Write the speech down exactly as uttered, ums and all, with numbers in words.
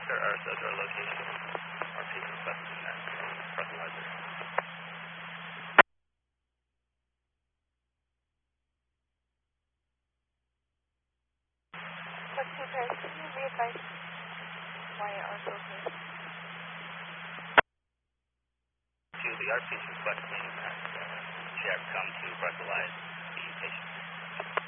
Sir, our those are location. R P requesting that breathalyzer. What's your price? Can you be advised why it also here? To the R P is requesting that uh, sheriff come to breathalyze the patient.